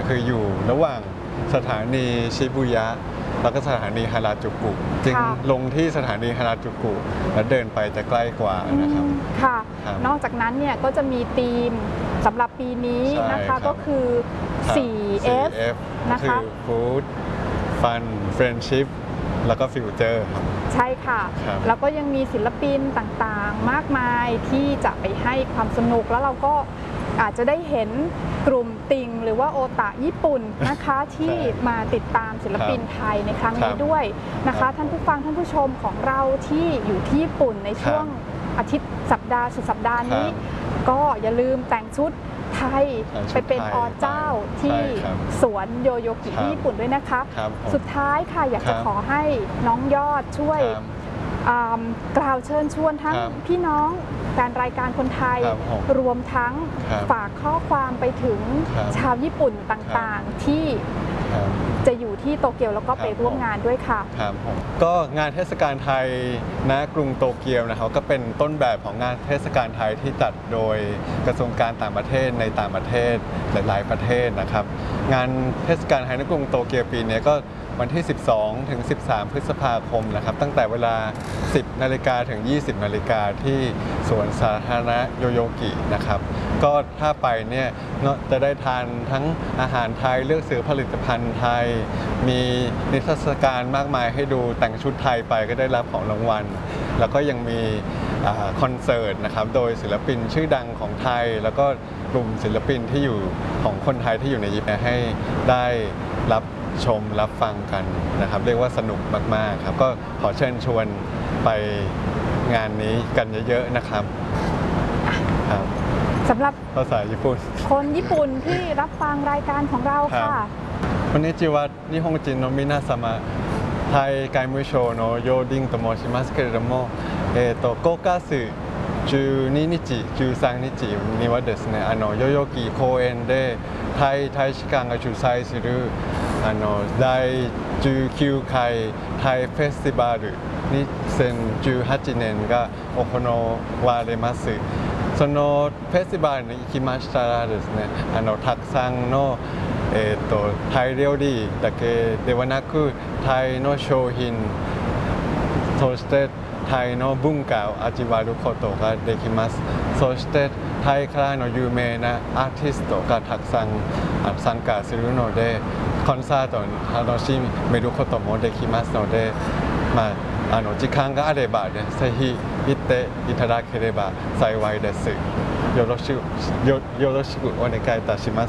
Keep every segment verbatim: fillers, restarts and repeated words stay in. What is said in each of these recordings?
คืออยู่ระหว่างสถานีชิบุยะแล้วก็สถานีฮาราจูกุจึงลงที่สถานีฮาราจูกุแล้วเดินไปจะใกล้กว่านะครับค่ะนอกจากนั้นเนี่ยก็จะมีธีมสำหรับปีนี้นะคะก็คือ โฟร์ เอฟ นะคะ Food Fun Friendship แล้วก็ฟิวเจอร์ครับใช่ค่ะแล้วก็ยังมีศิลปินต่างๆมากมายที่จะไปให้ความสนุกแล้วเราก็อาจจะได้เห็นกลุ่มติ่งหรือว่าโอตาญี่ปุ่นนะคะที่มาติดตามศิลปินไทยในครั้งนี้ด้วยนะคะท่านผู้ฟังท่านผู้ชมของเราที่อยู่ที่ญี่ปุ่นในช่วงอาทิตย์สัปดาห์สุดสัปดาห์นี้ก็อย่าลืมแต่งชุดไทยไปเป็นอเจ้าที่สวนโยโยกิที่ญี่ปุ่นด้วยนะคะสุดท้ายค่ะอยากจะขอให้น้องยอดช่วยกล่าวเชิญชวนทั้งพี่น้องแฟนรายการคนไทยรวมทั้งฝากข้อความไปถึงชาวญี่ปุ่นต่างๆที่จะอยู่ที่โตเกียวแล้วก็ไปร่วมงานด้วยค่ะครับผมก็งานเทศกาลไทยณกรุงโตเกียวนะครับก็เป็นต้นแบบของงานเทศกาลไทยที่จัดโดยกระทรวงการต่างประเทศในต่างประเทศหลายๆประเทศนะครับงานเทศกาลไทยณกรุงโตเกียวปีนี้ก็วันที่สิบสองถึงสิบสามพฤษภาคมนะครับตั้งแต่เวลาสิบนาฬิกาถึงยี่สิบนาฬิกาที่สวนสาธารณะโยโยกินะครับก็ถ้าไปเนี่ยจะได้ทานทั้งอาหารไทยเลือกซื้อผลิตภัณฑ์ไทยมีนิทรรศการมากมายให้ดูแต่งชุดไทยไปก็ได้รับของรางวัลแล้วก็ยังมีคอนเสิร์ตนะครับโดยศิลปินชื่อดังของไทยแล้วก็กลุ่มศิลปินที่อยู่ของคนไทยที่อยู่ในญี่ปุ่นให้ได้รับชมรับฟังกันนะครับเรียกว่าสนุกมากๆครับก็ขอเชิญชวนไปงานนี้กันเยอะๆนะครับครับสำหรับภาษาญี่ปุ่นคนญี่ปุ่นที่รับฟังรายการของเราค่ะこんにちは日本人の皆様タイ外務省のヨーディンと申しますけれども、えーと、ごがつじゅうににち、じゅうさんにちにはですね、あの代々木公園でタイ大使館が主催するあのだいじゅうきゅうかいタイフェスティバルにせんじゅうはちねんが行われます。そのフェスティバルに行きましたらですね、あのたくさんのえー、とタイ料理だけではなくタイの商品そしてタイの文化を味わうことができますそしてタイからの有名なアーティストがたくさん参加するのでコンサートに楽しめることもできますので、まあ、あの時間があれば、ね、ぜひ行っていただければ幸いですよろしく、よ、よろしくお願いいたします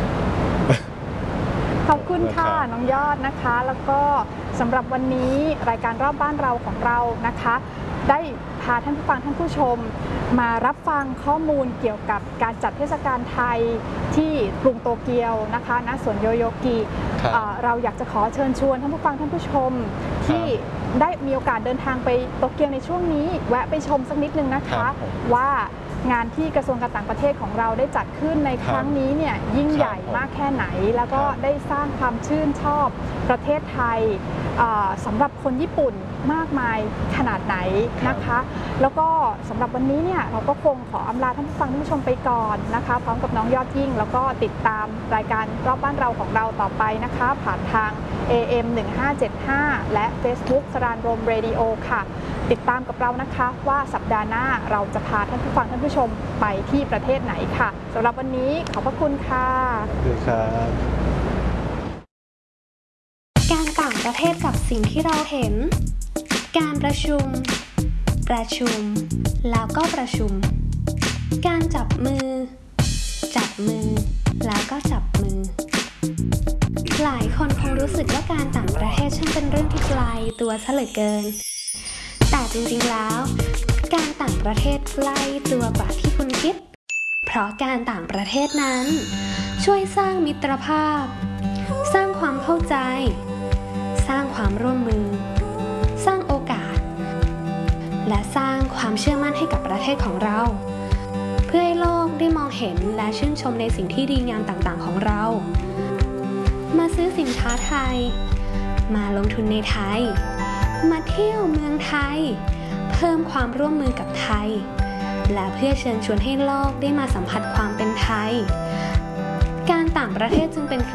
ขอบคุณค่ะน้องยอดนะคะแล้วก็สำหรับวันนี้รายการรอบบ้านเราของเรานะคะได้พาท่านผู้ฟังท่านผู้ชมมารับฟังข้อมูลเกี่ยวกับการจัดเทศกาลไทยที่กรุงโตเกียวนะคะณสวนโยโยกิเราอยากจะขอเชิญชวนท่านผู้ฟังท่านผู้ชมที่ได้มีโอกาสเดินทางไปโตเกียวในช่วงนี้แวะไปชมสักนิดนึงนะคะว่างานที่กระทรวงการต่างประเทศของเราได้จัดขึ้นในครั้งนี้เนี่ยยิ่งใหญ่มากแค่ไหนแล้วก็ได้สร้างความชื่นชอบประเทศไทยสำหรับคนญี่ปุ่นมากมายขนาดไหนนะคะแล้วก็สำหรับวันนี้เนี่ยเราก็คงขออำลาท่านผู้ฟังท่านผู้ชมไปก่อนนะคะพร้อมกับน้องยอดยิ่งแล้วก็ติดตามรายการรอบบ้านเราของเราต่อไปนะคะผ่านทาง เอ เอ็ม หนึ่งห้าเจ็ดห้า และ Facebook สรานรมเรดิโอค่ะติดตามกับเรานะคะว่าสัปดาห์หน้าเราจะพาท่านผู้ฟังท่านผู้ชมไปที่ประเทศไหนค่ะสำหรับวันนี้ขอบพระคุณค่ะสวัสดีครับการต่างประเทศกับสิ่งที่เราเห็นการประชุมประชุมแล้วก็ประชุมการจับมือจับมือแล้วก็จับมือหลายคนคงรู้สึกว่าการต่างประเทศช่างเป็นเรื่องที่ไกลตัวซะเหลือเกินแต่จริงๆแล้วการต่างประเทศใกล้ตัวกว่าที่คุณคิดเพราะการต่างประเทศนั้นช่วยสร้างมิตรภาพสร้างความเข้าใจสร้างความร่วมมือสร้างโอกาสและสร้างความเชื่อมั่นให้กับประเทศของเราเพื่อให้โลกได้มองเห็นและชื่นชมในสิ่งที่ดีงามต่างๆของเรามาซื้อสินค้าไทยมาลงทุนในไทยมาเที่ยวเมืองไทยเพิ่มความร่วมมือกับไทยและเพื่อเชิญชวนให้โลกได้มาสัมผัสความเป็นไทยการต่างประเทศจึงเป็น